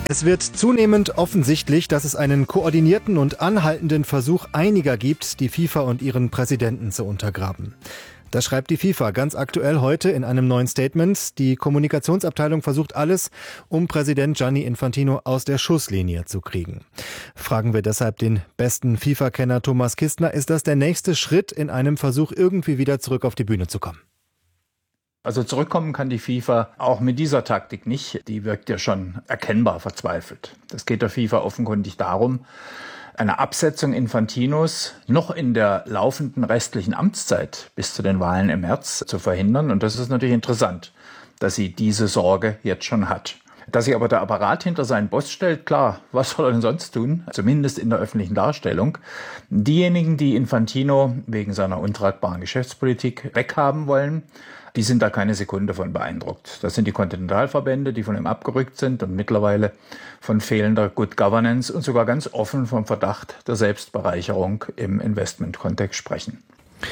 Es wird zunehmend offensichtlich, dass es einen koordinierten und anhaltenden Versuch einiger gibt, die FIFA und ihren Präsidenten zu untergraben. Das schreibt die FIFA ganz aktuell heute in einem neuen Statement. Die Kommunikationsabteilung versucht alles, um Präsident Gianni Infantino aus der Schusslinie zu kriegen. Fragen wir deshalb den besten FIFA-Kenner Thomas Kistner, ist das der nächste Schritt in einem Versuch, irgendwie wieder zurück auf die Bühne zu kommen? Also zurückkommen kann die FIFA auch mit dieser Taktik nicht. Die wirkt ja schon erkennbar verzweifelt. Das geht der FIFA offenkundig darum, eine Absetzung Infantinos noch in der laufenden restlichen Amtszeit bis zu den Wahlen im März zu verhindern. Und das ist natürlich interessant, dass sie diese Sorge jetzt schon hat. Dass sich aber der Apparat hinter seinen Boss stellt, klar, was soll er denn sonst tun? Zumindest in der öffentlichen Darstellung. Diejenigen, die Infantino wegen seiner untragbaren Geschäftspolitik weghaben wollen, die sind da keine Sekunde von beeindruckt. Das sind die Kontinentalverbände, die von ihm abgerückt sind und mittlerweile von fehlender Good Governance und sogar ganz offen vom Verdacht der Selbstbereicherung im Investmentkontext sprechen.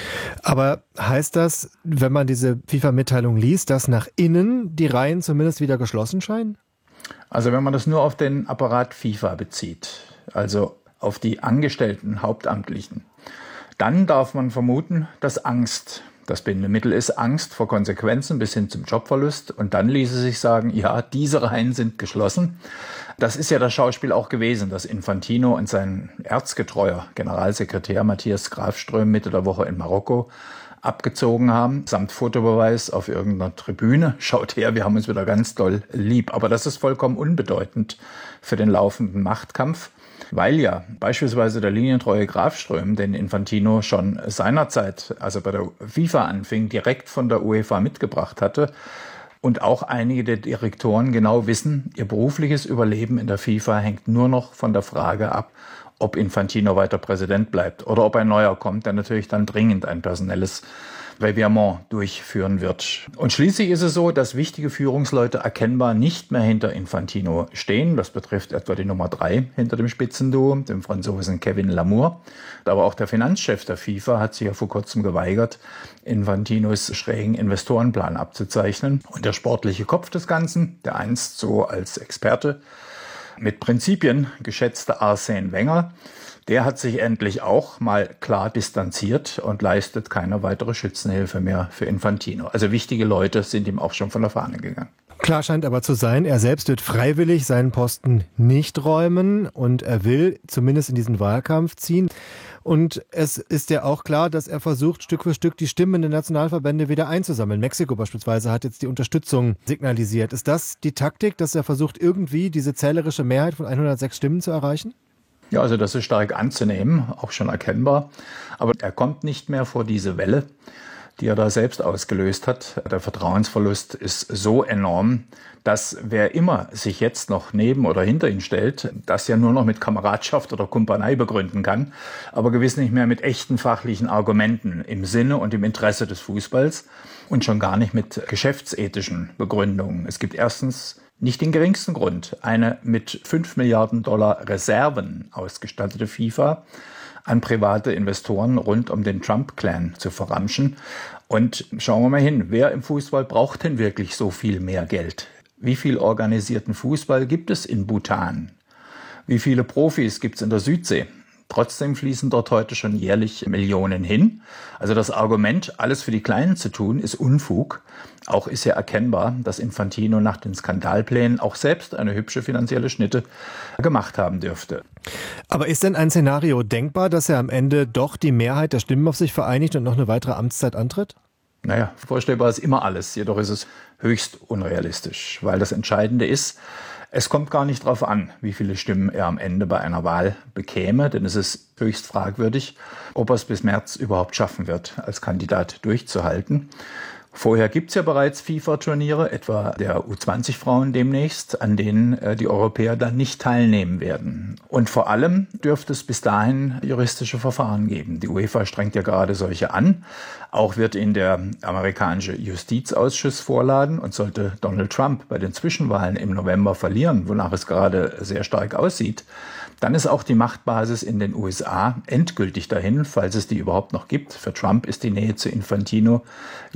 Aber heißt das, wenn man diese FIFA-Mitteilung liest, dass nach innen die Reihen zumindest wieder geschlossen scheinen? Also wenn man das nur auf den Apparat FIFA bezieht, also auf die Angestellten Hauptamtlichen, dann darf man vermuten, dass Angst das Bindemittel ist, Angst vor Konsequenzen bis hin zum Jobverlust. Und dann ließe sich sagen, ja, diese Reihen sind geschlossen. Das ist ja das Schauspiel auch gewesen, dass Infantino und sein erzgetreuer Generalsekretär Matthias Grafström Mitte der Woche in Marokko abgezogen haben, samt Fotobeweis auf irgendeiner Tribüne. Schaut her, wir haben uns wieder ganz doll lieb. Aber das ist vollkommen unbedeutend für den laufenden Machtkampf, weil ja beispielsweise der linientreue Grafström, den Infantino schon seinerzeit, als er bei der FIFA anfing, direkt von der UEFA mitgebracht hatte, und auch einige der Direktoren genau wissen, ihr berufliches Überleben in der FIFA hängt nur noch von der Frage ab, ob Infantino weiter Präsident bleibt oder ob ein neuer kommt, der natürlich dann dringend ein personelles Revirement durchführen wird. Und schließlich ist es so, dass wichtige Führungsleute erkennbar nicht mehr hinter Infantino stehen. Das betrifft etwa die Nummer 3 hinter dem Spitzenduo, dem Franzosen Kevin Lamour. Aber auch der Finanzchef der FIFA hat sich ja vor kurzem geweigert, Infantinos schrägen Investorenplan abzuzeichnen. Und der sportliche Kopf des Ganzen, der einst so als Experte mit Prinzipien geschätzte Arsène Wenger, der hat sich endlich auch mal klar distanziert und leistet keine weitere Schützenhilfe mehr für Infantino. Also wichtige Leute sind ihm auch schon von der Fahne gegangen. Klar scheint aber zu sein, er selbst wird freiwillig seinen Posten nicht räumen und er will zumindest in diesen Wahlkampf ziehen. Und es ist ja auch klar, dass er versucht, Stück für Stück die Stimmen der Nationalverbände wieder einzusammeln. Mexiko beispielsweise hat jetzt die Unterstützung signalisiert. Ist das die Taktik, dass er versucht, irgendwie diese zählerische Mehrheit von 106 Stimmen zu erreichen? Ja, also das ist stark anzunehmen, auch schon erkennbar. Aber er kommt nicht mehr vor diese Welle, die er da selbst ausgelöst hat. Der Vertrauensverlust ist so enorm, dass wer immer sich jetzt noch neben oder hinter ihn stellt, das ja nur noch mit Kameradschaft oder Kumpanei begründen kann, aber gewiss nicht mehr mit echten fachlichen Argumenten im Sinne und im Interesse des Fußballs und schon gar nicht mit geschäftsethischen Begründungen. Es gibt erstens nicht den geringsten Grund, eine mit 5 Milliarden Dollar Reserven ausgestattete FIFA an private Investoren rund um den Trump-Clan zu verramschen. Und schauen wir mal hin, wer im Fußball braucht denn wirklich so viel mehr Geld? Wie viel organisierten Fußball gibt es in Bhutan? Wie viele Profis gibt es in der Südsee? Trotzdem fließen dort heute schon jährlich Millionen hin. Also das Argument, alles für die Kleinen zu tun, ist Unfug. Auch ist ja erkennbar, dass Infantino nach den Skandalplänen auch selbst eine hübsche finanzielle Schnitte gemacht haben dürfte. Aber ist denn ein Szenario denkbar, dass er am Ende doch die Mehrheit der Stimmen auf sich vereinigt und noch eine weitere Amtszeit antritt? Naja, vorstellbar ist immer alles. Jedoch ist es höchst unrealistisch, weil das Entscheidende ist, es kommt gar nicht darauf an, wie viele Stimmen er am Ende bei einer Wahl bekäme, denn es ist höchst fragwürdig, ob er es bis März überhaupt schaffen wird, als Kandidat durchzuhalten. Vorher gibt es ja bereits FIFA-Turniere, etwa der U20-Frauen demnächst, an denen die Europäer dann nicht teilnehmen werden. Und vor allem dürfte es bis dahin juristische Verfahren geben. Die UEFA strengt ja gerade solche an. Auch wird ihn der amerikanische Justizausschuss vorladen. Und sollte Donald Trump bei den Zwischenwahlen im November verlieren, wonach es gerade sehr stark aussieht, dann ist auch die Machtbasis in den USA endgültig dahin, falls es die überhaupt noch gibt. Für Trump ist die Nähe zu Infantino ja jetzt schon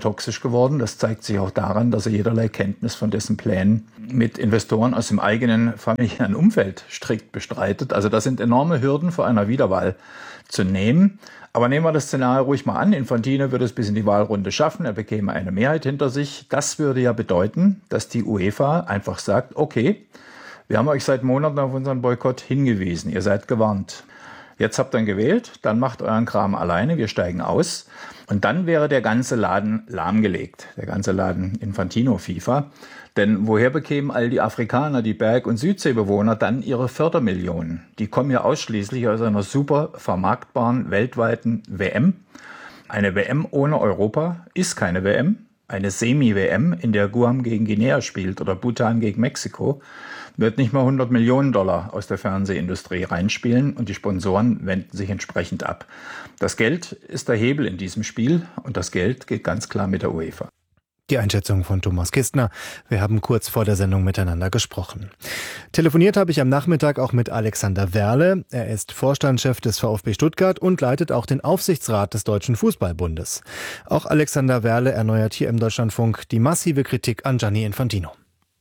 toxisch geworden. Das zeigt sich auch daran, dass er jederlei Kenntnis von dessen Plänen mit Investoren aus dem eigenen familiären Umfeld strikt bestreitet. Also das sind enorme Hürden vor einer Wiederwahl zu nehmen. Aber nehmen wir das Szenario ruhig mal an. Infantino würde es bis in die Wahlrunde schaffen. Er bekäme eine Mehrheit hinter sich. Das würde ja bedeuten, dass die UEFA einfach sagt, okay, wir haben euch seit Monaten auf unseren Boykott hingewiesen. Ihr seid gewarnt. Jetzt habt ihr ihn gewählt, dann macht euren Kram alleine, wir steigen aus. Und dann wäre der ganze Laden lahmgelegt, der ganze Laden Infantino FIFA. Denn woher bekämen all die Afrikaner, die Berg- und Südseebewohner dann ihre Fördermillionen? Die kommen ja ausschließlich aus einer super vermarktbaren weltweiten WM. Eine WM ohne Europa ist keine WM. Eine Semi-WM, in der Guam gegen Guinea spielt oder Bhutan gegen Mexiko, wird nicht mal $100 Millionen aus der Fernsehindustrie reinspielen und die Sponsoren wenden sich entsprechend ab. Das Geld ist der Hebel in diesem Spiel und das Geld geht ganz klar mit der UEFA. Die Einschätzung von Thomas Kistner. Wir haben kurz vor der Sendung miteinander gesprochen. Telefoniert habe ich am Nachmittag auch mit Alexander Werle. Er ist Vorstandschef des VfB Stuttgart und leitet auch den Aufsichtsrat des Deutschen Fußballbundes. Auch Alexander Werle erneuert hier im Deutschlandfunk die massive Kritik an Gianni Infantino.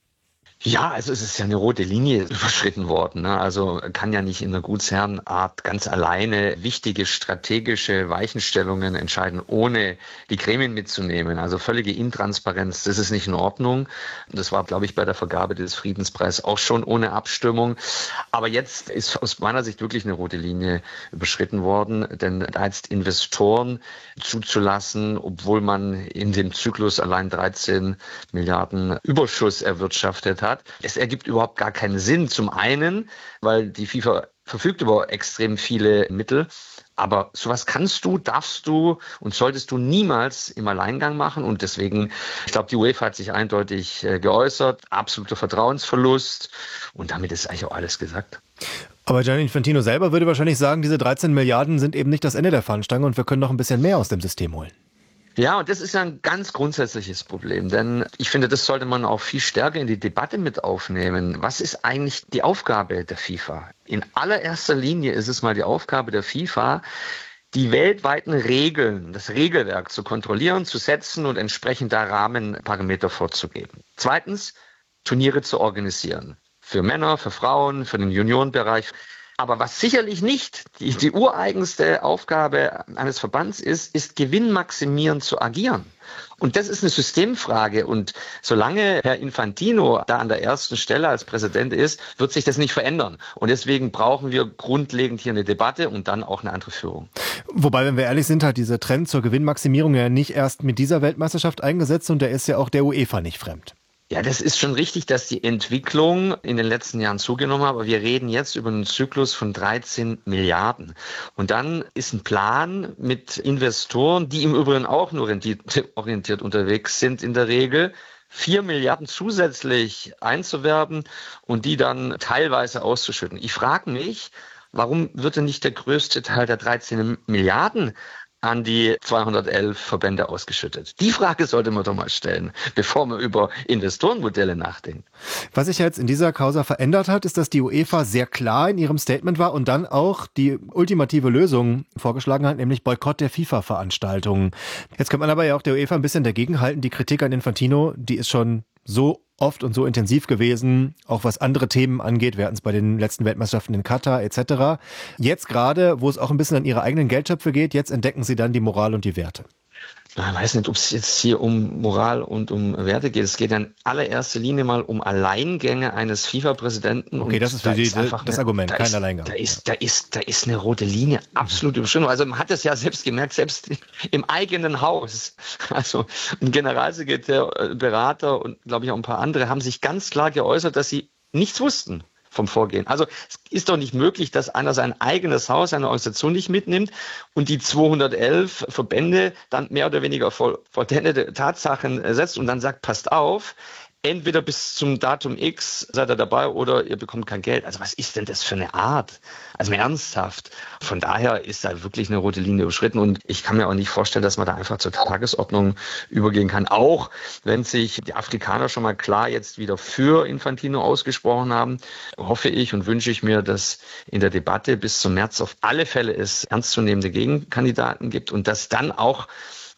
Ja, also es ist ja eine rote Linie überschritten worden. Ne? Also kann ja nicht in einer Gutsherrenart ganz alleine wichtige strategische Weichenstellungen entscheiden, ohne die Gremien mitzunehmen. Also völlige Intransparenz, das ist nicht in Ordnung. Das war, glaube ich, bei der Vergabe des Friedenspreises auch schon ohne Abstimmung. Aber jetzt ist aus meiner Sicht wirklich eine rote Linie überschritten worden, denn da jetzt Investoren zuzulassen, obwohl man in dem Zyklus allein 13 Milliarden Überschuss erwirtschaftet hat. Es ergibt überhaupt gar keinen Sinn. Zum einen, weil die FIFA verfügt über extrem viele Mittel. Aber sowas kannst du, darfst du und solltest du niemals im Alleingang machen. Und deswegen, ich glaube, die UEFA hat sich eindeutig geäußert. Absoluter Vertrauensverlust. Und damit ist eigentlich auch alles gesagt. Aber Gianni Infantino selber würde wahrscheinlich sagen, diese 13 Milliarden sind eben nicht das Ende der Fahnenstange und wir können noch ein bisschen mehr aus dem System holen. Ja, und das ist ja ein ganz grundsätzliches Problem, denn ich finde, das sollte man auch viel stärker in die Debatte mit aufnehmen. Was ist eigentlich die Aufgabe der FIFA? In allererster Linie ist es mal die Aufgabe der FIFA, die weltweiten Regeln, das Regelwerk zu kontrollieren, zu setzen und entsprechend da Rahmenparameter vorzugeben. Zweitens, Turniere zu organisieren. Für Männer, für Frauen, für den Juniorenbereich. Aber was sicherlich nicht die ureigenste Aufgabe eines Verbands ist gewinnmaximierend zu agieren. Und das ist eine Systemfrage. Und solange Herr Infantino da an der ersten Stelle als Präsident ist, wird sich das nicht verändern. Und deswegen brauchen wir grundlegend hier eine Debatte und dann auch eine andere Führung. Wobei, wenn wir ehrlich sind, hat dieser Trend zur Gewinnmaximierung ja nicht erst mit dieser Weltmeisterschaft eingesetzt und der ist ja auch der UEFA nicht fremd. Ja, das ist schon richtig, dass die Entwicklung in den letzten Jahren zugenommen hat, aber wir reden jetzt über einen Zyklus von 13 Milliarden. Und dann ist ein Plan mit Investoren, die im Übrigen auch nur renditeorientiert unterwegs sind in der Regel, 4 Milliarden zusätzlich einzuwerben und die dann teilweise auszuschütten. Ich frage mich, warum wird denn nicht der größte Teil der 13 Milliarden an die 211 Verbände ausgeschüttet? Die Frage sollte man doch mal stellen, bevor man über Investorenmodelle nachdenkt. Was sich jetzt in dieser Causa verändert hat, ist, dass die UEFA sehr klar in ihrem Statement war und dann auch die ultimative Lösung vorgeschlagen hat, nämlich Boykott der FIFA-Veranstaltungen. Jetzt kann man aber ja auch der UEFA ein bisschen dagegenhalten. Die Kritik an Infantino, die ist schon so oft und so intensiv gewesen, auch was andere Themen angeht. Wir hatten es bei den letzten Weltmeisterschaften in Katar etc. Jetzt gerade, wo es auch ein bisschen an ihre eigenen Geldtöpfe geht, jetzt entdecken sie dann die Moral und die Werte. Ich weiß nicht, ob es jetzt hier um Moral und um Werte geht. Es geht in allererster Linie mal um Alleingänge eines FIFA-Präsidenten. Okay, das ist für Sie das Argument, kein Alleingang. Da ist eine rote Linie absolut überschritten. Also man hat es ja selbst gemerkt, selbst im eigenen Haus. Also ein Generalsekretär, Berater und glaube ich auch ein paar andere haben sich ganz klar geäußert, dass sie nichts wussten vom Vorgehen. Also es ist doch nicht möglich, dass einer sein eigenes Haus, seine Organisation nicht mitnimmt und die 211 Verbände dann mehr oder weniger vollendete Tatsachen setzt und dann sagt, passt auf, entweder bis zum Datum X seid ihr dabei oder ihr bekommt kein Geld. Also was ist denn das für eine Art? Also ernsthaft. Von daher ist da wirklich eine rote Linie überschritten und ich kann mir auch nicht vorstellen, dass man da einfach zur Tagesordnung übergehen kann. Auch wenn sich die Afrikaner schon mal klar jetzt wieder für Infantino ausgesprochen haben, hoffe ich und wünsche ich mir, dass in der Debatte bis zum März auf alle Fälle es ernstzunehmende Gegenkandidaten gibt und dass dann auch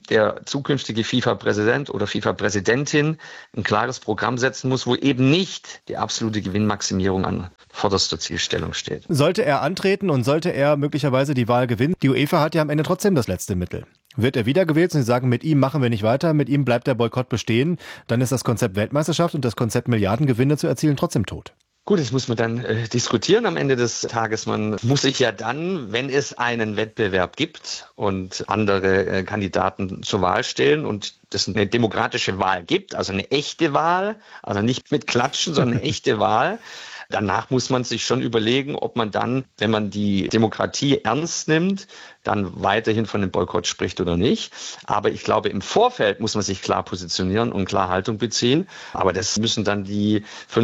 der zukünftige FIFA-Präsident oder FIFA-Präsidentin ein klares Programm setzen muss, wo eben nicht die absolute Gewinnmaximierung an vorderster Zielstellung steht. Sollte er antreten und sollte er möglicherweise die Wahl gewinnen, die UEFA hat ja am Ende trotzdem das letzte Mittel. Wird er wiedergewählt und sie sagen, mit ihm machen wir nicht weiter, mit ihm bleibt der Boykott bestehen, dann ist das Konzept Weltmeisterschaft und das Konzept Milliardengewinne zu erzielen trotzdem tot. Gut, das muss man dann diskutieren am Ende des Tages. Man muss sich ja dann, wenn es einen Wettbewerb gibt und andere Kandidaten zur Wahl stellen und es eine demokratische Wahl gibt, also eine echte Wahl, also nicht mit Klatschen, sondern eine echte Wahl, danach muss man sich schon überlegen, ob man dann, wenn man die Demokratie ernst nimmt, dann weiterhin von dem Boykott spricht oder nicht. Aber ich glaube, im Vorfeld muss man sich klar positionieren und klar Haltung beziehen. Aber das müssen dann die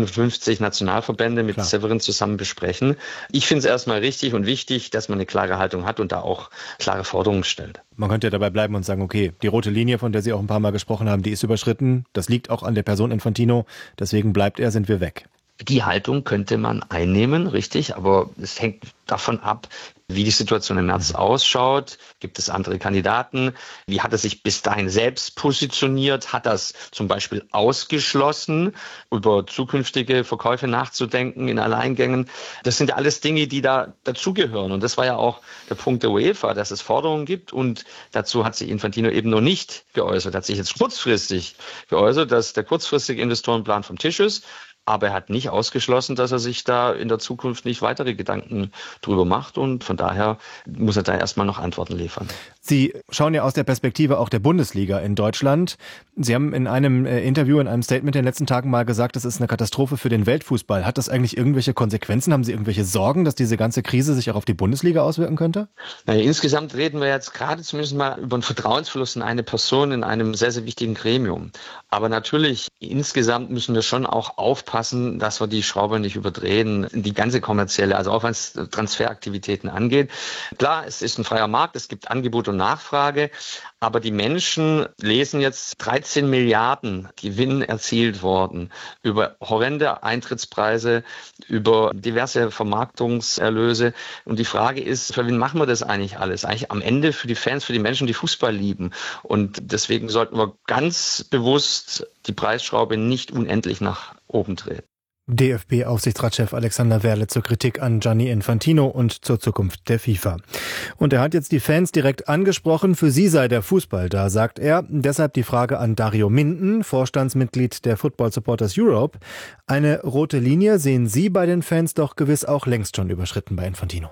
55 Nationalverbände mit Severin zusammen besprechen. Ich finde es erstmal richtig und wichtig, dass man eine klare Haltung hat und da auch klare Forderungen stellt. Man könnte ja dabei bleiben und sagen, okay, die rote Linie, von der Sie auch ein paar Mal gesprochen haben, die ist überschritten. Das liegt auch an der Person Infantino. Deswegen bleibt er, sind wir weg. Die Haltung könnte man einnehmen, richtig, aber es hängt davon ab, wie die Situation im März ausschaut. Gibt es andere Kandidaten? Wie hat er sich bis dahin selbst positioniert? Hat er es zum Beispiel ausgeschlossen, über zukünftige Verkäufe nachzudenken in Alleingängen? Das sind ja alles Dinge, die da dazugehören. Und das war ja auch der Punkt der UEFA, dass es Forderungen gibt. Und dazu hat sich Infantino eben noch nicht geäußert. Er hat sich jetzt kurzfristig geäußert, dass der kurzfristige Investorenplan vom Tisch ist. Aber er hat nicht ausgeschlossen, dass er sich da in der Zukunft nicht weitere Gedanken drüber macht. Und von daher muss er da erstmal noch Antworten liefern. Sie schauen ja aus der Perspektive auch der Bundesliga in Deutschland. Sie haben in einem Interview, in einem Statement in den letzten Tagen mal gesagt, das ist eine Katastrophe für den Weltfußball. Hat das eigentlich irgendwelche Konsequenzen? Haben Sie irgendwelche Sorgen, dass diese ganze Krise sich auch auf die Bundesliga auswirken könnte? Naja, insgesamt reden wir jetzt gerade zumindest mal über einen Vertrauensverlust in eine Person in einem sehr, sehr wichtigen Gremium. Aber natürlich, insgesamt müssen wir schon auch aufpassen, dass wir die Schraube nicht überdrehen, die ganze kommerzielle, also auch was Transferaktivitäten angeht. Klar, es ist ein freier Markt, es gibt Angebot und Nachfrage, aber die Menschen lesen jetzt 13 Milliarden Gewinn erzielt worden über horrende Eintrittspreise, über diverse Vermarktungserlöse. Und die Frage ist, für wen machen wir das eigentlich alles? Eigentlich am Ende für die Fans, für die Menschen, die Fußball lieben. Und deswegen sollten wir ganz bewusst die Preisschraube nicht unendlich nach oben drehen. DFB-Aufsichtsratschef Alexander Werle zur Kritik an Gianni Infantino und zur Zukunft der FIFA. Und er hat jetzt die Fans direkt angesprochen. Für sie sei der Fußball da, sagt er. Deshalb die Frage an Dario Minden, Vorstandsmitglied der Football Supporters Europe. Eine rote Linie sehen Sie bei den Fans doch gewiss auch längst schon überschritten bei Infantino.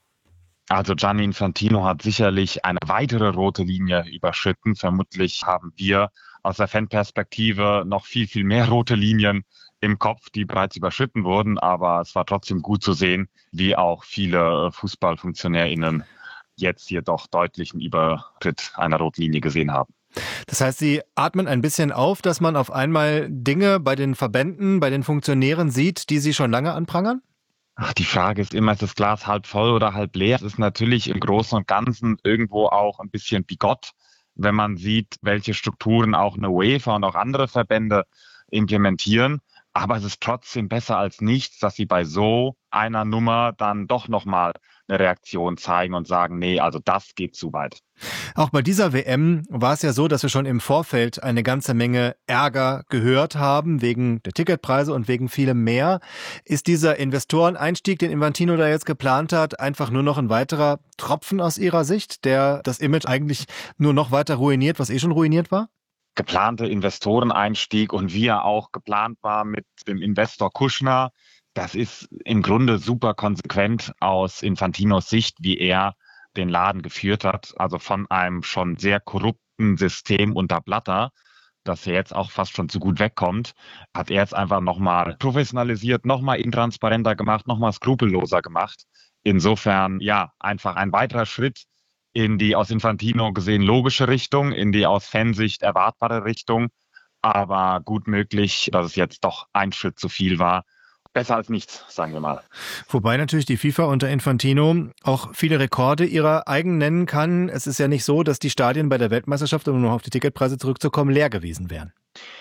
Also Gianni Infantino hat sicherlich eine weitere rote Linie überschritten. Vermutlich haben wir aus der Fanperspektive noch viel, viel mehr rote Linien im Kopf, die bereits überschritten wurden. Aber es war trotzdem gut zu sehen, wie auch viele FußballfunktionärInnen jetzt hier doch deutlichen Übertritt einer Rotlinie gesehen haben. Das heißt, Sie atmen ein bisschen auf, dass man auf einmal Dinge bei den Verbänden, bei den Funktionären sieht, die Sie schon lange anprangern? Ach, die Frage ist immer, ist das Glas halb voll oder halb leer? Es ist natürlich im Großen und Ganzen irgendwo auch ein bisschen bigott, wenn man sieht, welche Strukturen auch eine UEFA und auch andere Verbände implementieren. Aber es ist trotzdem besser als nichts, dass sie bei so einer Nummer dann doch nochmal eine Reaktion zeigen und sagen, nee, also das geht zu weit. Auch bei dieser WM war es ja so, dass wir schon im Vorfeld eine ganze Menge Ärger gehört haben, wegen der Ticketpreise und wegen vielem mehr. Ist dieser Investoreneinstieg, den Infantino da jetzt geplant hat, einfach nur noch ein weiterer Tropfen aus Ihrer Sicht, der das Image eigentlich nur noch weiter ruiniert, was eh schon ruiniert war? Geplante Investoreneinstieg und wie er auch geplant war mit dem Investor Kushner, das ist im Grunde super konsequent aus Infantinos Sicht, wie er den Laden geführt hat. Also von einem schon sehr korrupten System unter Blatter, das er jetzt auch fast schon zu gut wegkommt, hat er jetzt einfach nochmal professionalisiert, nochmal intransparenter gemacht, nochmal skrupelloser gemacht. Insofern, ja, einfach ein weiterer Schritt in die aus Infantino gesehen logische Richtung, in die aus Fansicht erwartbare Richtung. Aber gut möglich, dass es jetzt doch ein Schritt zu viel war. Besser als nichts, sagen wir mal. Wobei natürlich die FIFA unter Infantino auch viele Rekorde ihrer eigen nennen kann. Es ist ja nicht so, dass die Stadien bei der Weltmeisterschaft, um noch auf die Ticketpreise zurückzukommen, leer gewesen wären.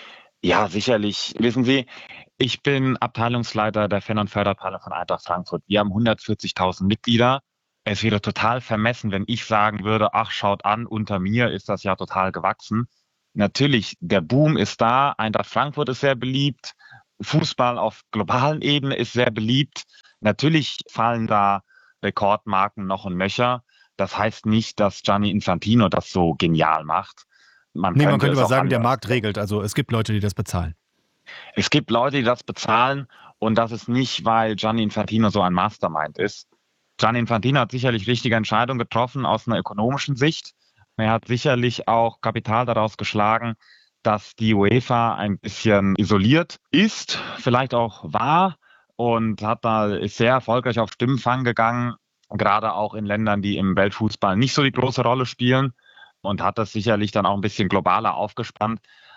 Ja, sicherlich. Wissen Sie, ich bin Abteilungsleiter der Fan- und Förderabteilung von Eintracht Frankfurt. Wir haben 140.000 Mitglieder. Es wäre total vermessen, wenn ich sagen würde, ach, schaut an, unter mir ist das ja total gewachsen. Natürlich, der Boom ist da, Eintracht Frankfurt ist sehr beliebt, Fußball auf globalen Ebene ist sehr beliebt. Natürlich fallen da Rekordmarken noch und nöcher. Das heißt nicht, dass Gianni Infantino das so genial macht. Man könnte aber sagen, der Markt regelt. Also es gibt Leute, die das bezahlen. Es gibt Leute, die das bezahlen und das ist nicht, weil Gianni Infantino so ein Mastermind ist. Gianni Infantino hat sicherlich richtige Entscheidungen getroffen aus einer ökonomischen Sicht. Er hat sicherlich auch Kapital daraus geschlagen, dass die UEFA ein bisschen isoliert ist, vielleicht auch war und ist sehr erfolgreich auf Stimmenfang gegangen, gerade auch in Ländern, die im Weltfußball nicht so die große Rolle spielen und hat das sicherlich dann auch ein bisschen globaler aufgespannt.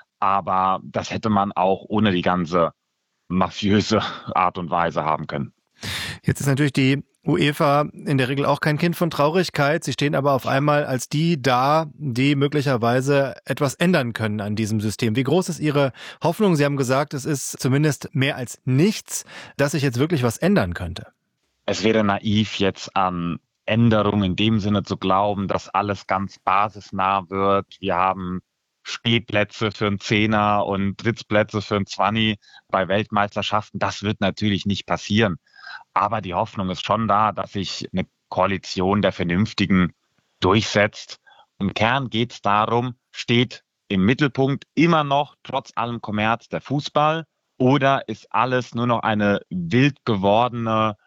Aber das hätte man auch ohne die ganze mafiöse Art und Weise haben können. Jetzt ist natürlich die UEFA in der Regel auch kein Kind von Traurigkeit. Sie stehen aber auf einmal als die da, die möglicherweise etwas ändern können an diesem System. Wie groß ist Ihre Hoffnung? Sie haben gesagt, es ist zumindest mehr als nichts, dass sich jetzt wirklich was ändern könnte. Es wäre naiv, jetzt an Änderungen in dem Sinne zu glauben, dass alles ganz basisnah wird. Wir haben Stehplätze für einen Zehner und Sitzplätze für einen Zwanni bei Weltmeisterschaften. Das wird natürlich nicht passieren. Aber die Hoffnung ist schon da, dass sich eine Koalition der Vernünftigen durchsetzt. Im Kern geht es darum, steht im Mittelpunkt immer noch trotz allem Kommerz der Fußball oder ist alles nur noch eine wild gewordene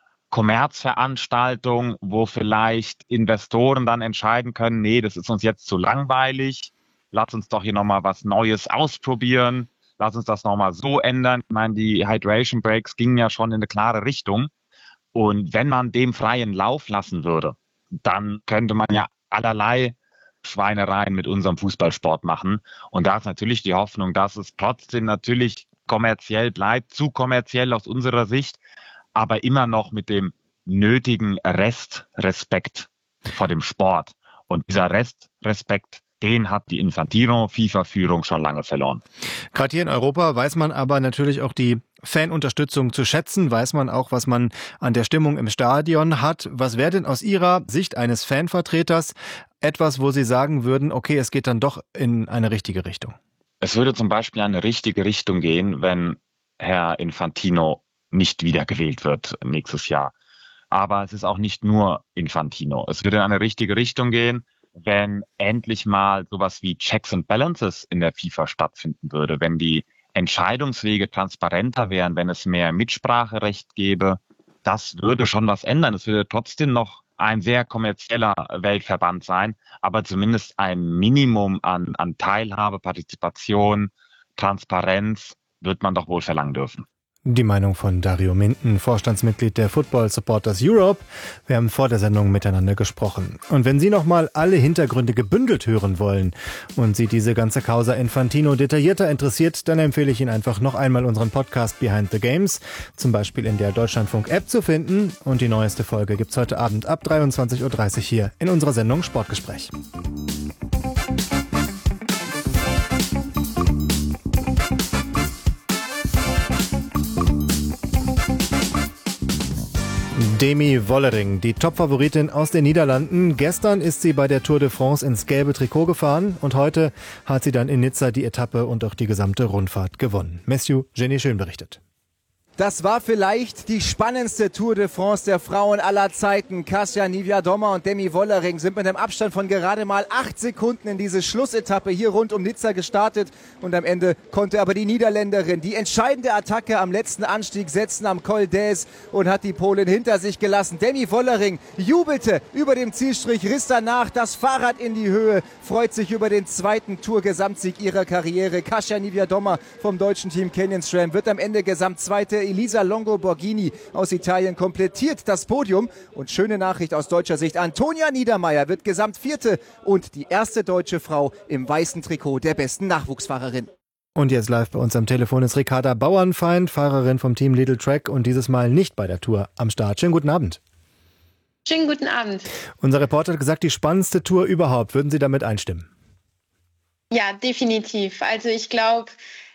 Kommerzveranstaltung, wo vielleicht Investoren dann entscheiden können, nee, das ist uns jetzt zu langweilig, lass uns doch hier nochmal was Neues ausprobieren, lass uns das nochmal so ändern. Ich meine, die Hydration Breaks gingen ja schon in eine klare Richtung. Und wenn man dem freien Lauf lassen würde, dann könnte man ja allerlei Schweinereien mit unserem Fußballsport machen. Und da ist natürlich die Hoffnung, dass es trotzdem natürlich kommerziell bleibt, zu kommerziell aus unserer Sicht, aber immer noch mit dem nötigen Restrespekt vor dem Sport. Und dieser Restrespekt, den hat die Infantino-FIFA-Führung schon lange verloren. Gerade hier in Europa weiß man aber natürlich auch die Fanunterstützung zu schätzen, weiß man auch, was man an der Stimmung im Stadion hat. Was wäre denn aus Ihrer Sicht eines Fanvertreters etwas, wo Sie sagen würden, okay, es geht dann doch in eine richtige Richtung? Es würde zum Beispiel in eine richtige Richtung gehen, wenn Herr Infantino nicht wiedergewählt wird nächstes Jahr. Aber es ist auch nicht nur Infantino. Es würde in eine richtige Richtung gehen, wenn endlich mal sowas wie Checks and Balances in der FIFA stattfinden würde, wenn die Entscheidungswege transparenter wären, wenn es mehr Mitspracherecht gäbe. Das würde schon was ändern. Es würde trotzdem noch ein sehr kommerzieller Weltverband sein, aber zumindest ein Minimum an Teilhabe, Partizipation, Transparenz wird man doch wohl verlangen dürfen. Die Meinung von Dario Minden, Vorstandsmitglied der Football Supporters Europe. Wir haben vor der Sendung miteinander gesprochen. Und wenn Sie nochmal alle Hintergründe gebündelt hören wollen und Sie diese ganze Causa Infantino detaillierter interessiert, dann empfehle ich Ihnen einfach noch einmal unseren Podcast Behind the Games, zum Beispiel in der Deutschlandfunk-App zu finden. Und die neueste Folge gibt's heute Abend ab 23.30 Uhr hier in unserer Sendung Sportgespräch. Demi Vollering, die Top-Favoritin aus den Niederlanden. Gestern ist sie bei der Tour de France ins gelbe Trikot gefahren und heute hat sie dann in Nizza die Etappe und auch die gesamte Rundfahrt gewonnen. Matthew Jenny Schön berichtet. Das war vielleicht die spannendste Tour de France der Frauen aller Zeiten. Kasia Niewiadoma und Demi Vollering sind mit einem Abstand von gerade mal 8 Sekunden in diese Schlussetappe hier rund um Nizza gestartet. Und am Ende konnte aber die Niederländerin die entscheidende Attacke am letzten Anstieg setzen, am Col d'Huez, und hat die Polin hinter sich gelassen. Demi Vollering jubelte über dem Zielstrich, riss danach das Fahrrad in die Höhe, freut sich über den zweiten Tour-Gesamtsieg ihrer Karriere. Kasia Niewiadoma vom deutschen Team Canyon SRAM wird am Ende Gesamtzweite. Elisa Longo Borghini aus Italien komplettiert das Podium. Und schöne Nachricht aus deutscher Sicht: Antonia Niedermeier wird Gesamtvierte und die erste deutsche Frau im weißen Trikot der besten Nachwuchsfahrerin. Und jetzt live bei uns am Telefon ist Ricarda Bauernfeind, Fahrerin vom Team Lidl Track und dieses Mal nicht bei der Tour am Start. Schönen guten Abend. Schönen guten Abend. Unser Reporter hat gesagt, die spannendste Tour überhaupt. Würden Sie damit einstimmen? Ja, definitiv. Also ich glaube,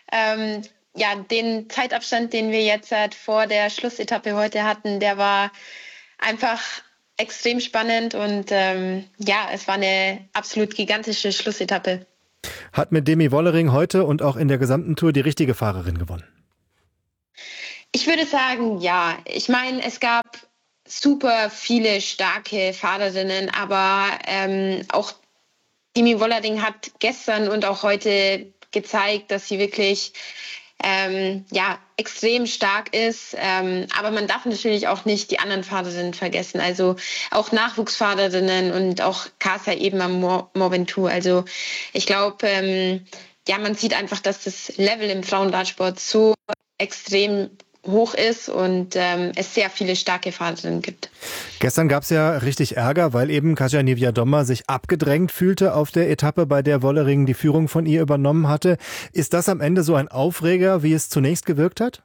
den Zeitabstand, den wir jetzt vor der Schlussetappe heute hatten, der war einfach extrem spannend und es war eine absolut gigantische Schlussetappe. Hat mit Demi Wollering heute und auch in der gesamten Tour die richtige Fahrerin gewonnen? Ich würde sagen, ja. Ich meine, es gab super viele starke Fahrerinnen, aber auch Demi Wollering hat gestern und auch heute gezeigt, dass sie wirklich extrem stark ist. Aber man darf natürlich auch nicht die anderen Fahrerinnen vergessen. Also auch Nachwuchsfahrerinnen und auch Kasia eben am Mont Ventoux. Also ich glaube, man sieht einfach, dass das Level im Frauenradsport so extrem hoch ist und es sehr viele starke Fahrerinnen gibt. Gestern gab es ja richtig Ärger, weil eben Kasia Niewiadoma sich abgedrängt fühlte auf der Etappe, bei der Wollering die Führung von ihr übernommen hatte. Ist das am Ende so ein Aufreger, wie es zunächst gewirkt hat?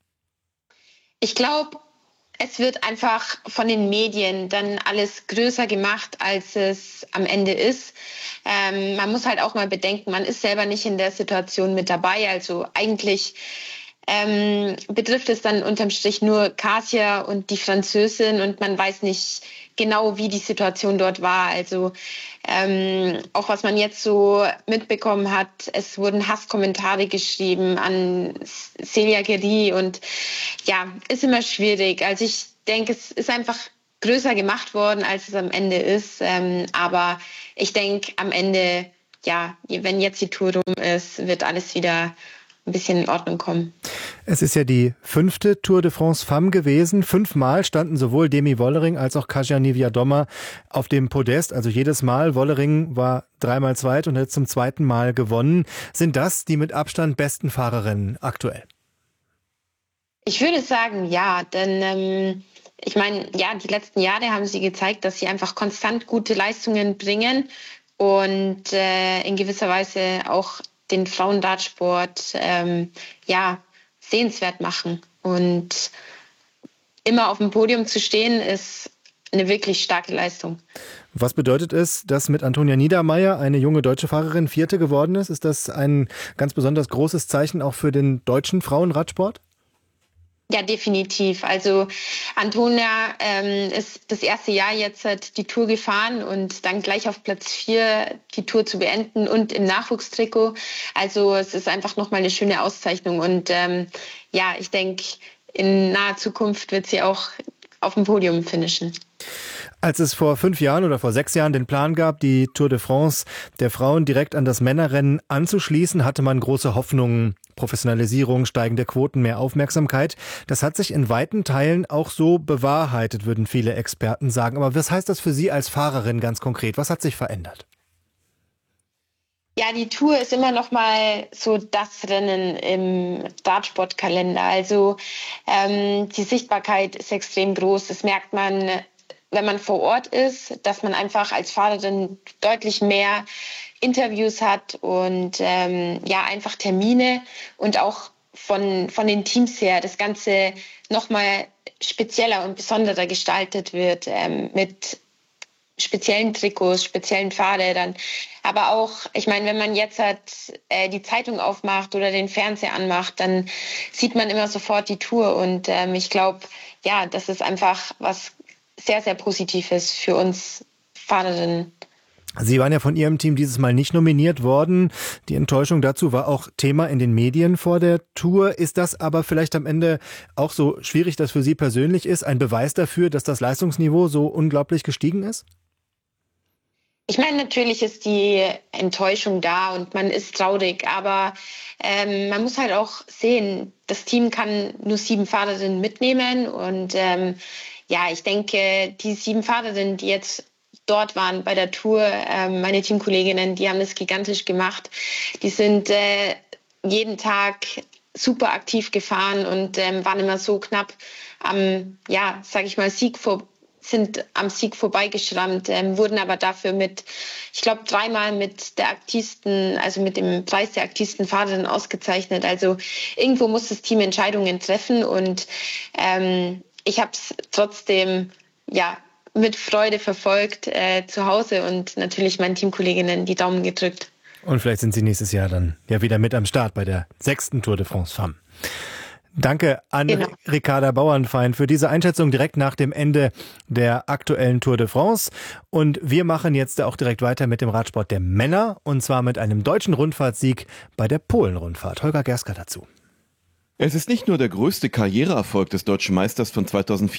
Ich glaube, es wird einfach von den Medien dann alles größer gemacht, als es am Ende ist. Man muss halt auch mal bedenken, man ist selber nicht in der Situation mit dabei. Also eigentlich betrifft es dann unterm Strich nur Kasia und die Französin und man weiß nicht genau, wie die Situation dort war. Also auch was man jetzt so mitbekommen hat, es wurden Hasskommentare geschrieben an Celia Guéry und ja, ist immer schwierig. Also ich denke, es ist einfach größer gemacht worden, als es am Ende ist. Aber ich denke, am Ende, ja, wenn jetzt die Tour rum ist, wird alles wieder ein bisschen in Ordnung kommen. Es ist ja die 5. Tour de France Femme gewesen. 5-mal standen sowohl Demi Wollering als auch Kasia Niewiadoma auf dem Podest. Also jedes Mal. Wollering war 3-mal zweit und hat zum 2. Mal gewonnen. Sind das die mit Abstand besten Fahrerinnen aktuell? Ich würde sagen, ja, denn ich meine, ja, die letzten Jahre haben sie gezeigt, dass sie einfach konstant gute Leistungen bringen und in gewisser Weise auch den Frauenradsport sehenswert machen. Und immer auf dem Podium zu stehen, ist eine wirklich starke Leistung. Was bedeutet es, dass mit Antonia Niedermaier eine junge deutsche Fahrerin 4. geworden ist? Ist das ein ganz besonders großes Zeichen auch für den deutschen Frauenradsport? Ja, definitiv. Also Antonia ist das erste Jahr jetzt die Tour gefahren und dann gleich auf Platz 4 die Tour zu beenden und im Nachwuchstrikot. Also es ist einfach nochmal eine schöne Auszeichnung. Und ich denke, in naher Zukunft wird sie auch auf dem Podium finishen. Als es vor 5 Jahren oder vor 6 Jahren den Plan gab, die Tour de France der Frauen direkt an das Männerrennen anzuschließen, hatte man große Hoffnungen. Professionalisierung, steigende Quoten, mehr Aufmerksamkeit. Das hat sich in weiten Teilen auch so bewahrheitet, würden viele Experten sagen. Aber was heißt das für Sie als Fahrerin ganz konkret? Was hat sich verändert? Ja, die Tour ist immer noch mal so das Rennen im Radsportkalender. Also die Sichtbarkeit ist extrem groß. Das merkt man, wenn man vor Ort ist, dass man einfach als Fahrerin deutlich mehr Interviews hat und einfach Termine und auch von den Teams her das Ganze nochmal spezieller und besonderer gestaltet wird mit speziellen Trikots, speziellen Fahrrädern. Aber auch, ich meine, wenn man jetzt die Zeitung aufmacht oder den Fernseher anmacht, dann sieht man immer sofort die Tour. Und ich glaube, ja, das ist einfach was sehr, sehr Positives für uns Fahrerinnen. Sie waren ja von Ihrem Team dieses Mal nicht nominiert worden. Die Enttäuschung dazu war auch Thema in den Medien vor der Tour. Ist das aber vielleicht am Ende auch so schwierig, das für Sie persönlich ist? Ein Beweis dafür, dass das Leistungsniveau so unglaublich gestiegen ist? Ich meine, natürlich ist die Enttäuschung da und man ist traurig, aber man muss halt auch sehen, das Team kann nur 7 Fahrerinnen mitnehmen und ich denke, die 7 Fahrerinnen, die jetzt dort waren bei der Tour, meine Teamkolleginnen, die haben das gigantisch gemacht. Die sind jeden Tag super aktiv gefahren und waren immer so knapp am, sind am Sieg vorbeigeschrammt, wurden aber dafür ich glaube 3-mal mit dem Preis der aktivsten Fahrerin ausgezeichnet. Also irgendwo muss das Team Entscheidungen treffen und ich habe es trotzdem, mit Freude verfolgt zu Hause und natürlich meinen Teamkolleginnen die Daumen gedrückt. Und vielleicht sind Sie nächstes Jahr dann ja wieder mit am Start bei der 6. Tour de France Femme. Danke an Ricarda Bauernfeind für diese Einschätzung direkt nach dem Ende der aktuellen Tour de France. Und wir machen jetzt auch direkt weiter mit dem Radsport der Männer, und zwar mit einem deutschen Rundfahrtssieg bei der Polen-Rundfahrt. Holger Gerska dazu. Es ist nicht nur der größte Karriereerfolg des deutschen Meisters von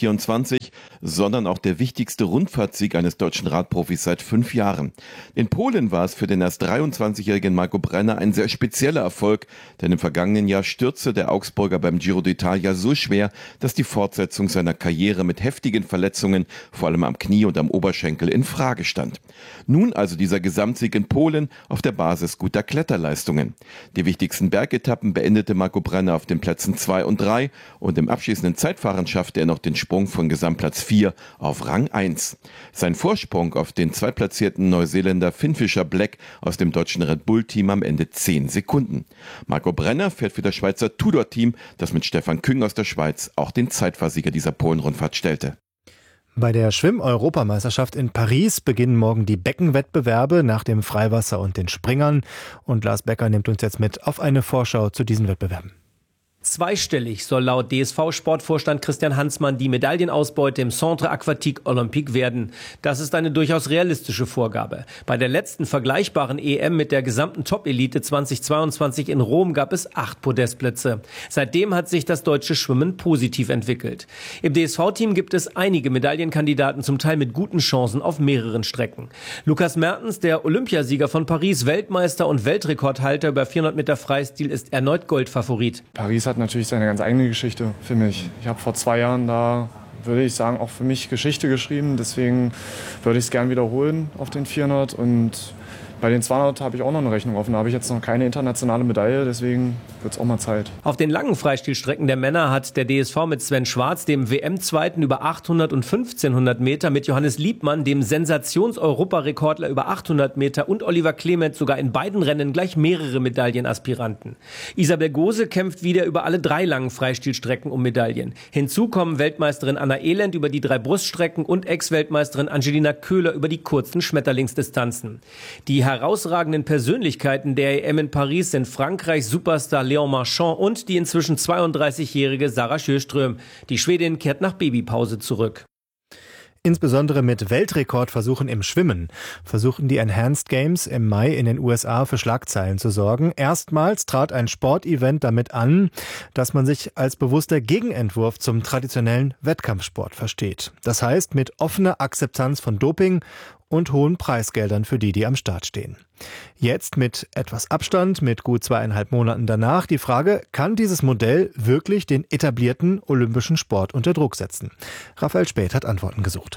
2024, sondern auch der wichtigste Rundfahrtssieg eines deutschen Radprofis seit 5 Jahren. In Polen war es für den erst 23-jährigen Marco Brenner ein sehr spezieller Erfolg, denn im vergangenen Jahr stürzte der Augsburger beim Giro d'Italia so schwer, dass die Fortsetzung seiner Karriere mit heftigen Verletzungen, vor allem am Knie und am Oberschenkel, in Frage stand. Nun also dieser Gesamtsieg in Polen auf der Basis guter Kletterleistungen. Die wichtigsten Bergetappen beendete Marco Brenner auf den Plätzen 2 und 3 und im abschließenden Zeitfahren schaffte er noch den Sprung von Gesamtplatz 4 auf Rang 1. Sein Vorsprung auf den zweitplatzierten Neuseeländer Finn Fisher-Black aus dem deutschen Red Bull-Team am Ende 10 Sekunden. Marco Brenner fährt für das Schweizer Tudor-Team, das mit Stefan Küng aus der Schweiz auch den Zeitfahrsieger dieser Polen-Rundfahrt stellte. Bei der Schwimm-Europameisterschaft in Paris beginnen morgen die Beckenwettbewerbe nach dem Freiwasser und den Springern. Und Lars Becker nimmt uns jetzt mit auf eine Vorschau zu diesen Wettbewerben. Zweistellig soll laut DSV-Sportvorstand Christian Hansmann die Medaillenausbeute im Centre Aquatique Olympique werden. Das ist eine durchaus realistische Vorgabe. Bei der letzten vergleichbaren EM mit der gesamten Top-Elite 2022 in Rom gab es 8 Podestplätze. Seitdem hat sich das deutsche Schwimmen positiv entwickelt. Im DSV-Team gibt es einige Medaillenkandidaten, zum Teil mit guten Chancen auf mehreren Strecken. Lukas Mertens, der Olympiasieger von Paris, Weltmeister und Weltrekordhalter über 400 Meter Freistil, ist erneut Goldfavorit. Paris hat natürlich seine ganz eigene Geschichte für mich. Ich habe vor 2 Jahren da, würde ich sagen, auch für mich Geschichte geschrieben. Deswegen würde ich es gern wiederholen auf den 400. Und bei den 200 habe ich auch noch eine Rechnung offen. Da habe ich jetzt noch keine internationale Medaille, deswegen wird es auch mal Zeit. Auf den langen Freistilstrecken der Männer hat der DSV mit Sven Schwarz, dem WM-Zweiten über 800 und 1500 Meter, mit Johannes Liebmann, dem Sensations-Europarekordler über 800 Meter und Oliver Clement sogar in beiden Rennen gleich mehrere Medaillenaspiranten. Isabel Gose kämpft wieder über alle 3 langen Freistilstrecken um Medaillen. Hinzu kommen Weltmeisterin Anna Elend über die 3 Bruststrecken und Ex-Weltmeisterin Angelina Köhler über die kurzen Schmetterlingsdistanzen. Die herausragenden Persönlichkeiten der EM in Paris sind Frankreichs Superstar Léon Marchand und die inzwischen 32-jährige Sarah Sjöström. Die Schwedin kehrt nach Babypause zurück. Insbesondere mit Weltrekordversuchen im Schwimmen versuchten die Enhanced Games im Mai in den USA für Schlagzeilen zu sorgen. Erstmals trat ein Sportevent damit an, dass man sich als bewusster Gegenentwurf zum traditionellen Wettkampfsport versteht. Das heißt, mit offener Akzeptanz von Doping und hohen Preisgeldern für die am Start stehen. Jetzt mit etwas Abstand, mit gut 2,5 Monaten danach, die Frage, kann dieses Modell wirklich den etablierten olympischen Sport unter Druck setzen? Raphael Späth hat Antworten gesucht.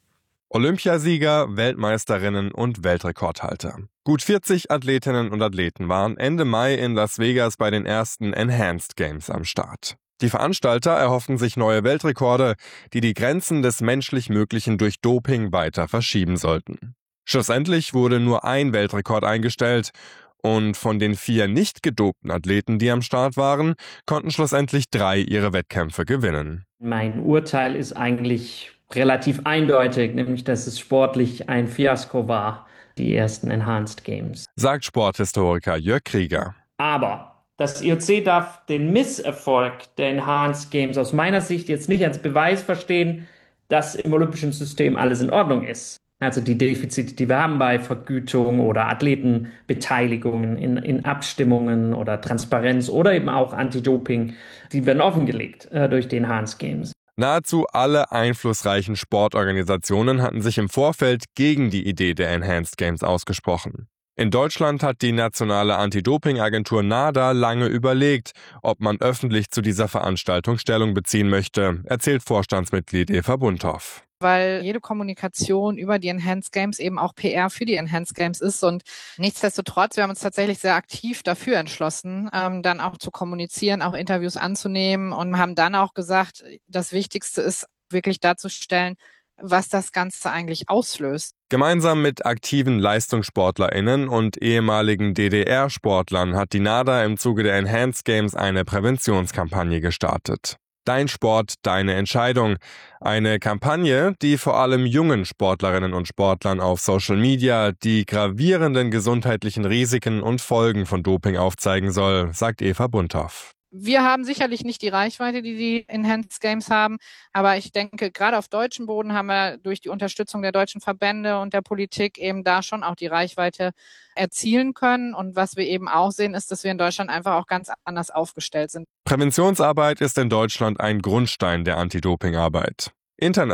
Olympiasieger, Weltmeisterinnen und Weltrekordhalter. Gut 40 Athletinnen und Athleten waren Ende Mai in Las Vegas bei den ersten Enhanced Games am Start. Die Veranstalter erhoffen sich neue Weltrekorde, die die Grenzen des menschlich Möglichen durch Doping weiter verschieben sollten. Schlussendlich wurde nur ein Weltrekord eingestellt und von den 4 nicht gedopten Athleten, die am Start waren, konnten schlussendlich 3 ihre Wettkämpfe gewinnen. Mein Urteil ist eigentlich relativ eindeutig, nämlich dass es sportlich ein Fiasko war, die ersten Enhanced Games. Sagt Sporthistoriker Jörg Krieger. Aber das IOC darf den Misserfolg der Enhanced Games aus meiner Sicht jetzt nicht als Beweis verstehen, dass im olympischen System alles in Ordnung ist. Also die Defizite, die wir haben bei Vergütung oder Athletenbeteiligungen in Abstimmungen oder Transparenz oder eben auch Anti-Doping, die werden offengelegt durch die Enhanced Games. Nahezu alle einflussreichen Sportorganisationen hatten sich im Vorfeld gegen die Idee der Enhanced Games ausgesprochen. In Deutschland hat die nationale Anti-Doping-Agentur NADA lange überlegt, ob man öffentlich zu dieser Veranstaltung Stellung beziehen möchte, erzählt Vorstandsmitglied Eva Bunthoff. Weil jede Kommunikation über die Enhanced Games eben auch PR für die Enhanced Games ist. Und nichtsdestotrotz, wir haben uns tatsächlich sehr aktiv dafür entschlossen, dann auch zu kommunizieren, auch Interviews anzunehmen und haben dann auch gesagt, das Wichtigste ist wirklich darzustellen, was das Ganze eigentlich auslöst. Gemeinsam mit aktiven LeistungssportlerInnen und ehemaligen DDR-Sportlern hat die NADA im Zuge der Enhanced Games eine Präventionskampagne gestartet. Dein Sport, deine Entscheidung. Eine Kampagne, die vor allem jungen Sportlerinnen und Sportlern auf Social Media die gravierenden gesundheitlichen Risiken und Folgen von Doping aufzeigen soll, sagt Eva Bunthoff. Wir haben sicherlich nicht die Reichweite, die die Enhanced Games haben, aber ich denke, gerade auf deutschem Boden haben wir durch die Unterstützung der deutschen Verbände und der Politik eben da schon auch die Reichweite erzielen können. Und was wir eben auch sehen, ist, dass wir in Deutschland einfach auch ganz anders aufgestellt sind. Präventionsarbeit ist in Deutschland ein Grundstein der Anti-Doping-Arbeit.